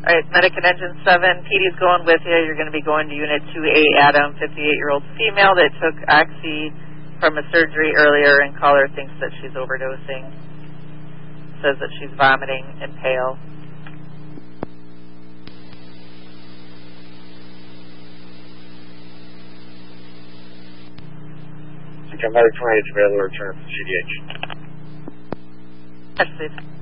All right, Medic at Engine 7, PD's going with you. You're going to be going to Unit 2A, Adam, 58-year-old female that took Oxy from a surgery earlier, and caller thinks that she's overdosing. Says that she's vomiting and pale. Okay, Medic 28 is available to return from CDH. Yes, please.